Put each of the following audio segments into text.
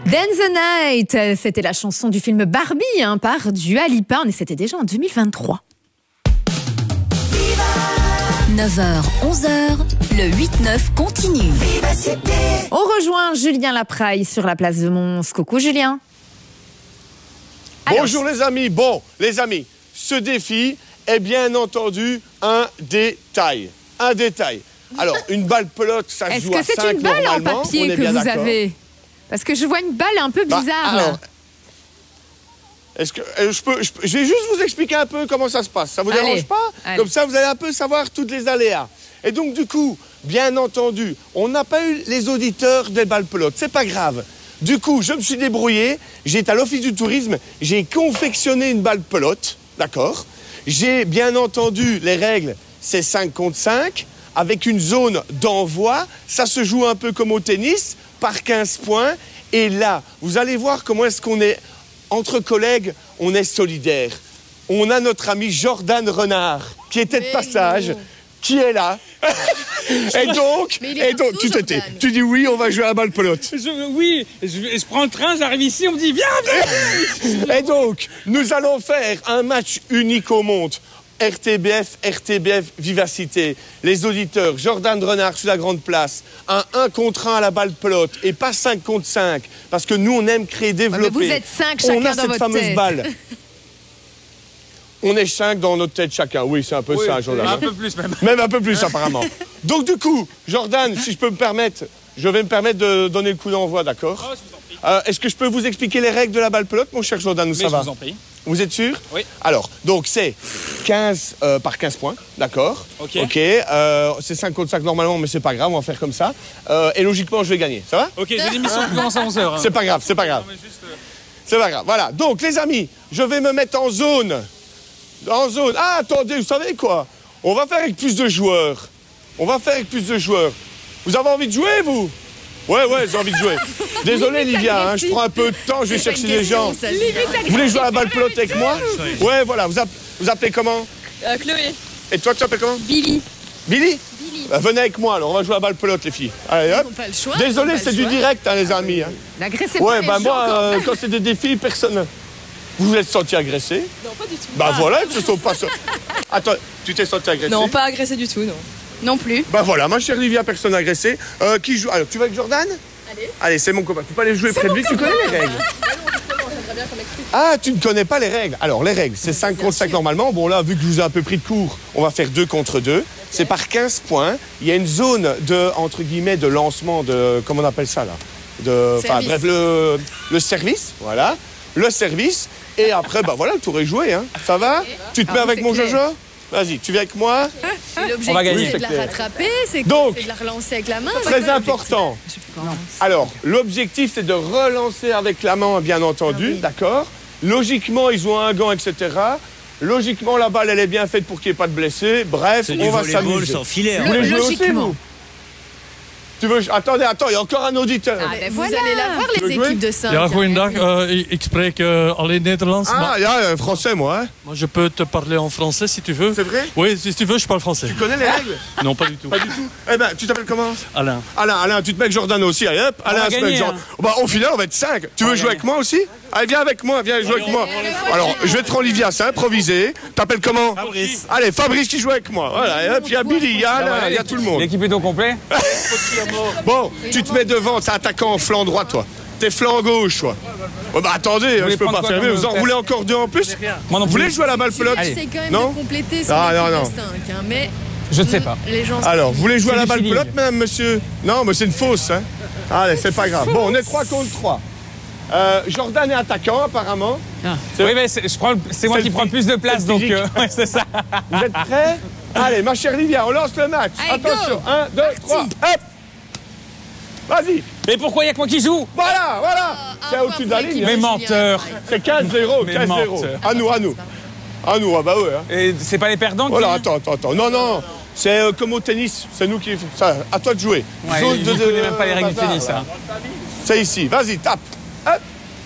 Dance the Night, c'était la chanson du film Barbie par Dua Lipa. C'était déjà en 2023. 9h, 11h, le 8-9 continue. On rejoint Julien Lapraille sur la place de Mons. Coucou Julien. Bonjour les amis. Bon, les amis, ce défi est bien entendu un détail. Un détail. Alors, une balle pelote, ça se joue à 5 normalement. Est-ce que c'est une balle en papier que vous avez? Parce que je vois une balle un peu bizarre. Alors, est-ce que je vais juste vous expliquer un peu comment ça se passe. Ça vous dérange pas? Comme ça, vous allez un peu savoir toutes les aléas. Et donc, du coup, bien entendu, on n'a pas eu les auditeurs des balles pelotes. C'est pas grave. Du coup, je me suis débrouillé. J'ai été à l'Office du tourisme. J'ai confectionné une balle pelote. D'accord? J'ai bien entendu les règles. C'est 5 contre 5. Avec une zone d'envoi. Ça se joue un peu comme au tennis, par 15 points. Et là, vous allez voir comment est-ce qu'on est, entre collègues, on est solidaires. On a notre ami Jordan Renard, qui était de passage, qui est là. Et donc, tu te tais. Tu dis oui, on va jouer à la balle pelote. Oui, je prends le train, j'arrive ici, on me dit viens. Et donc, nous allons faire un match unique au monde. RTBF Vivacité, les auditeurs, Jordan Renard sur la grande place, un 1 contre 1 à la balle pelote et pas 5 contre 5, parce que nous on aime créer, développer. Mais vous êtes 5 chacun on a dans cette votre fameuse tête. Balle. On est 5 dans notre tête chacun, oui c'est un peu ça Jordan. Un peu plus même. Même un peu plus apparemment. Donc du coup, Jordan, si je peux me permettre, je vais me permettre de donner le coup d'envoi, d'accord? Est-ce que je peux vous expliquer les règles de la balle pelote, mon cher Jordan? Ça va? Je vous en prie. Vous êtes sûr? Oui. Alors, donc c'est 15 par 15 points, d'accord? Ok. C'est 5 contre 5 normalement, mais c'est pas grave, on va faire comme ça. Et logiquement, je vais gagner, ça va? Ok, j'ai l'émission qui commence à 11h. Hein. C'est pas grave, c'est pas grave. C'est pas grave, voilà. Donc, les amis, je vais me mettre en zone. En zone. Ah, attendez, vous savez quoi? On va faire avec plus de joueurs. Vous avez envie de jouer, vous? Ouais, j'ai envie de jouer. Désolé, Livia, je prends un peu de temps, je vais chercher des gens. Vous voulez jouer à la balle pelote avec moi? Ouais, voilà. Vous appelez comment? Chloé. Et toi, tu t'appelles comment? Billy. Billy? Bah, venez avec moi, alors on va jouer à la balle pelote, les filles. Allez, hop. Pas le choix, Désolé, c'est du direct, les amis. N'agressez Ouais, pas les gens, moi, quand c'est des défis, personne. Vous vous êtes senti agressé? Non, pas du tout. Bah voilà, ils se sont pas. Attends, tu t'es senti agressé? Non, pas agressé du tout, non. Non plus. Bah voilà, ma chère Livia, personne agressée. Qui joue? Alors, tu vas avec Jordan? Allez, c'est mon copain. Tu peux aller jouer près de lui, tu connais les règles? Ah, tu ne connais pas les règles. Alors, les règles, c'est 5 contre 5 normalement. Bon, là, vu que je vous ai un peu pris de court, on va faire 2 contre 2. C'est par 15 points. Il y a une zone de, entre guillemets, de lancement de... Comment on appelle ça, là? Enfin, bref, le service. Voilà. Le service. Et après, bah voilà, le tour est joué. Hein. Ça va? Tu te mets avec mon Jojo? Vas-y, tu viens avec moi? L'objectif, c'est de la rattraper, c'est de la relancer avec la main. Très important. Alors, l'objectif, c'est de relancer avec la main, bien entendu, d'accord? Logiquement, ils ont un gant, etc. Logiquement, la balle, elle est bien faite pour qu'il n'y ait pas de blessés. Bref, on va s'amuser. sans filet. Vous voulez jouer aussi, vous? Tu veux... Attendez, il y a encore un auditeur. Vous allez la voir, les équipes de 5. Ja, goeiedag. Ik spreek alleen Nederlands. Ah, il y a français, moi. Hein. Moi, je peux te parler en français si tu veux. C'est vrai? Oui, si tu veux, je parle français. Tu connais les règles? Non, pas du tout. Pas du tout. Eh ben, tu t'appelles comment? Alain. Alain, tu te mets avec Jordan aussi. Allez, hop. Alain, se met avec Jordan. Bah, au final, on va être 5. Tu veux jouer avec moi aussi? Allez, viens avec moi, viens jouer avec moi. Alors, je vais te rendre Olivia, c'est improvisé. T'appelles comment? Fabrice. Allez, Fabrice qui joue avec moi. Voilà, et hop, il y a Billy, il y a tout le monde. L'équipe est au complet. Bon, tu te mets devant, t'es attaquant en flanc droit, toi. T'es flanc gauche, toi. Oh, bah attendez, je peux pas fermer. Vous en voulez encore 2 en plus? Moi non Vous plus. voulez jouer à la balle pelote? C'est quand même Non? de compléter son Non. équipe de 5, mais Je ne sais pas. les gens... Alors, vous voulez jouer à la balle feeling. pelote, madame, monsieur? Non, mais c'est une fausse, hein. Allez, c'est pas grave. Bon, on est 3 contre 3. Jordan est attaquant, apparemment. Oui, mais c'est moi qui prends le plus de place, donc ouais, c'est ça. Vous êtes prêts? Allez, ma chère Livia, on lance le match. Allez, Attention, go. 1, 2, 3, hop! Vas-y! Mais pourquoi il n'y a que moi qui joue? Voilà! C'est au-dessus de la ligne. Mais menteur. C'est 15-0, Mais 15-0. menteur. À nous. Ah bah ouais. Hein. Et c'est pas les perdants Voilà, qui... attends. Non. C'est comme au tennis. C'est nous qui... Ça, à toi de jouer. Ouais, je ne connais même pas les règles du tennis. Hein. C'est ici. Vas-y, tape. Hop.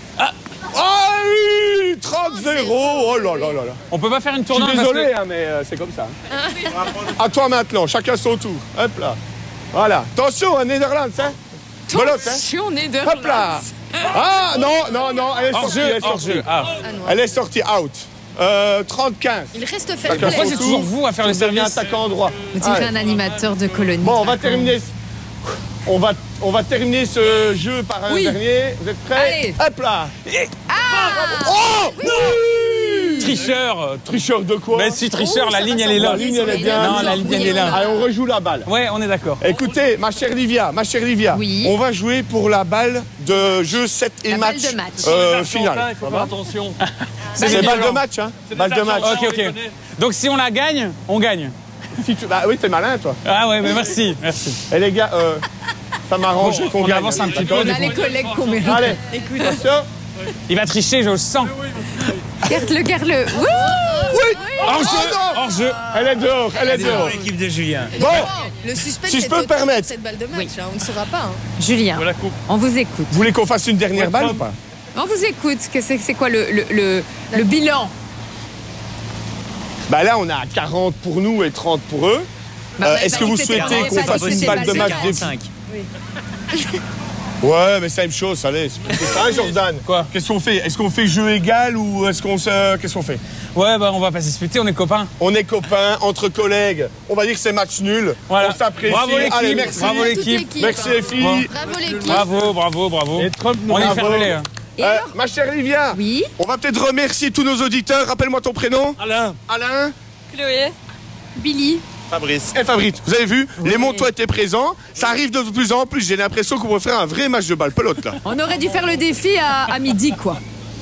Ah oui, 30-0. Oh là là. On peut pas faire une Je tournante suis parce désolé, que... hein, mais c'est comme ça. À toi maintenant, chacun son tour. Hop là. Voilà. Attention, Netherlands, hein. Belote, hein. Attention, Netherlands. Hop là. Ah, non, elle est sortie. Elle est sortie, out. 30-15. Il reste fair D'accord. play. Pourquoi c'est toujours vous à faire le service? Attaquant droit. On dirait un animateur de colonie. Bon, on va terminer. On va terminer ce jeu par un dernier. Vous êtes prêts? Allez. Hop là. Oh oui. Tricheur de quoi? Mais si, tricheur, la ligne, elle est là. La ligne, elle est bien. Non, la ligne, elle est là. Allez, on rejoue la balle. Ouais, on est d'accord. Écoutez, ma chère Livia, Oui. on va jouer pour la balle de jeu 7 et La match, balle de match. final. Il faut faire attention. C'est balle de match, hein? Balle de match. Ok. Donc si on la gagne, on gagne. Bah oui, t'es malin, toi. Ah ouais, mais merci. Et les gars, ça m'arrange Bon, qu'on on gagne. avance un petit peu. On a les collègues qu'on mérite. Allez, attention. Il va tricher, je le sens. Garde-le. Oui. Hors jeu. Elle est dehors. L'équipe de Julien. Bon, Le suspense Si je est peux me total permettre. pour cette balle de match, hein, on ne saura pas. Hein. Julien, Voilà, coupe. on vous écoute. vous voulez qu'on fasse une dernière balle ou pas? On vous écoute. C'est quoi le bilan? Bah là, on a 40 pour nous et 30 pour eux. Est-ce que vous souhaitez qu'on fasse une balle de match des... 45. Ouais, mais c'est la même chose, allez. C'est ça, Jordan. Quoi? Qu'est-ce qu'on fait? Est-ce qu'on fait jeu égal ou est-ce qu'on se... Qu'est-ce qu'on fait? Ouais, bah on va pas se disputer, on est copains. On est copains, entre collègues. On va dire que c'est match nul. Voilà. On s'apprécie. Bravo l'équipe. Allez, merci. Bravo Toute l'équipe. l'équipe. Merci les filles. Bravo l'équipe. Bravo. Et Trump nous On est bravo. fair-play. Hein. Et alors? Ma chère Livia, Oui. on va peut-être remercier tous nos auditeurs. Rappelle-moi ton prénom. Alain. Alain. Chloé. Billy. Fabrice. Et Fabrice, vous avez vu, les Montois étaient présents. Ça arrive de plus en plus. J'ai l'impression qu'on va faire un vrai match de balle pelote là. On aurait dû faire le défi à midi, quoi.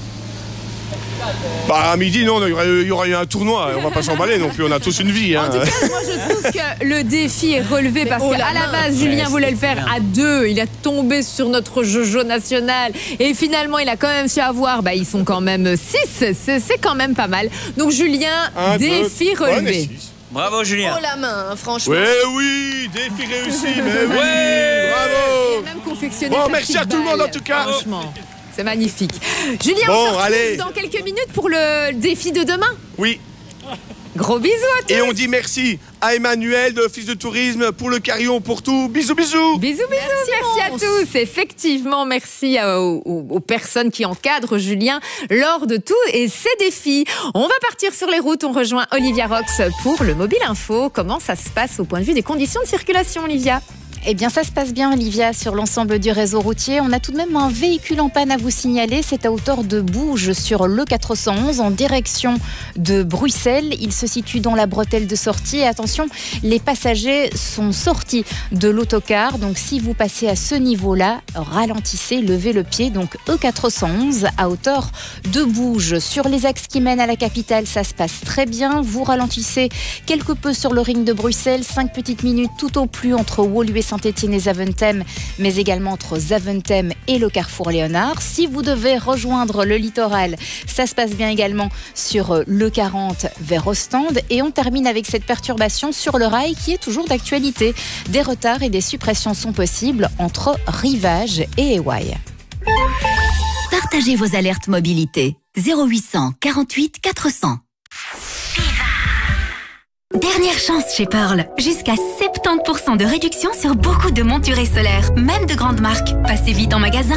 Bah à midi, non, il y aura eu un tournoi. On va pas s'emballer non plus. On a tous une vie. Hein. En tout cas, moi je trouve que le défi est relevé parce haut qu'à la la main. base, Julien voulait le faire à 2. Il a tombé sur notre Jojo national et finalement, il a quand même su avoir. Bah, ils sont quand même 6. C'est quand même pas mal. Donc, Julien, Un, défi deux, ouais, relevé. mais six. Bravo Julien. Oh la main, hein, franchement. Ouais, oui, défi réussi, mais oui, Il bravo. a même confectionné Bon, sa merci petite à tout le monde, balle. en tout cas. Franchement, c'est magnifique. Julien, Bon, on se retrouve allez. dans quelques minutes pour le défi de demain. Oui, Gros bisous à tous. et on dit merci à Emmanuel de l'Office de Tourisme pour le carillon, pour tout. Bisous, bisous. Bisous, merci à tous. Effectivement, merci aux personnes qui encadrent Julien lors de tous et ses défis. On va partir sur les routes. On rejoint Olivia Rox pour le Mobile Info. Comment ça se passe au point de vue des conditions de circulation, Olivia? Eh bien, ça se passe bien, Olivia, sur l'ensemble du réseau routier. On a tout de même un véhicule en panne à vous signaler. C'est à hauteur de Bouges sur l'E411 en direction de Bruxelles. Il se situe dans la bretelle de sortie. Et attention, les passagers sont sortis de l'autocar. Donc, si vous passez à ce niveau-là, ralentissez, levez le pied. Donc, E411 à hauteur de Bouges. Sur les axes qui mènent à la capitale, ça se passe très bien. Vous ralentissez quelque peu sur le ring de Bruxelles. 5 petites minutes tout au plus entre Woluwe et Saint-Étienne et Zaventem, mais également entre Zaventem et le carrefour Léonard. Si vous devez rejoindre le littoral, ça se passe bien également sur le 40 vers Ostende. Et on termine avec cette perturbation sur le rail qui est toujours d'actualité. Des retards et des suppressions sont possibles entre Rivage et Ewaï. Partagez vos alertes mobilité. 0800 48 400. Dernière chance chez Pearl. Jusqu'à 70% de réduction sur beaucoup de monturés solaires, même de grandes marques. Passez vite en magasin.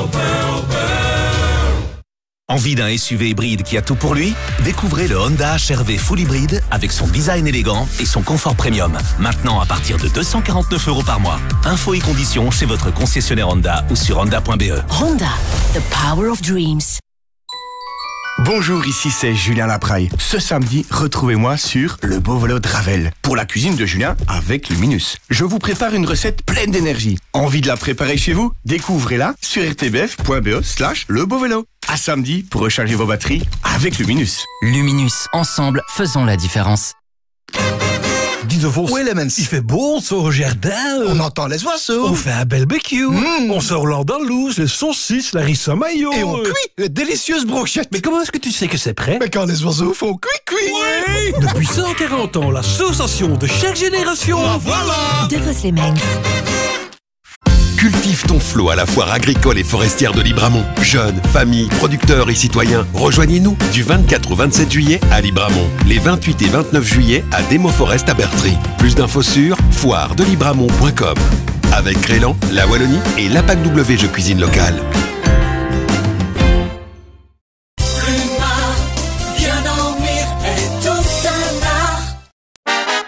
Envie d'un SUV hybride qui a tout pour lui? Découvrez le Honda HR-V Full Hybride avec son design élégant et son confort premium. Maintenant à partir de 249 € par mois. Infos et conditions chez votre concessionnaire Honda ou sur honda.be. Honda, the power of dreams. Bonjour, ici c'est Julien Lapraille. Ce samedi, retrouvez-moi sur Le Beau Vélo de Ravel pour la cuisine de Julien avec Luminus. Je vous prépare une recette pleine d'énergie. Envie de la préparer chez vous? Découvrez-la sur rtbf.be/lebeauvélo. À samedi pour recharger vos batteries avec Luminus. Luminus, ensemble, faisons la différence. Dis de Vos, Oui, Lemens. il fait beau, on sort au jardin. On entend les oiseaux. On fait un barbecue. On sort l'andalouse, les saucisses, la rissa mayo. Et on cuit les délicieuses brochettes. Mais comment est-ce que tu sais que c'est prêt? Mais quand les oiseaux font cuit. Oui. Depuis 140 ans, l'association de chaque génération. Voilà. De Vos les Mengs. Cultive ton flot à la foire agricole et forestière de Libramont. Jeunes, familles, producteurs et citoyens, rejoignez-nous du 24 au 27 juillet à Libramont. Les 28 et 29 juillet à Demo Forest à Bertry. Plus d'infos sur foiredelibramont.com. Avec Crélan, la Wallonie et l'APAC W Jeux Cuisine Locale.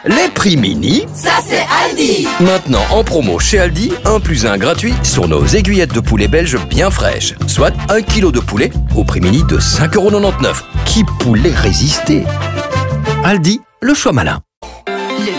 Les prix mini, ça c'est Aldi. Maintenant en promo chez Aldi, 1 + 1 gratuit sur nos aiguillettes de poulet belge bien fraîches. Soit 1 kg de poulet au prix mini de 5,99 €. Qui pourrait résister? Aldi, le choix malin.